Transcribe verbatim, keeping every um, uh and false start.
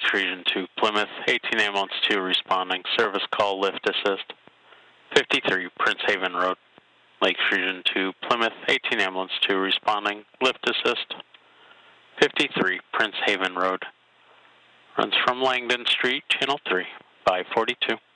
Lakes Region two, Plymouth, eighteen ambulance two responding, service call, lift assist. fifty-three, Prince Haven Road, Lakes Region two, Plymouth, eighteen ambulance two responding, lift assist. fifty-three, Prince Haven Road, runs from Langdon Street, Channel three, five forty-two.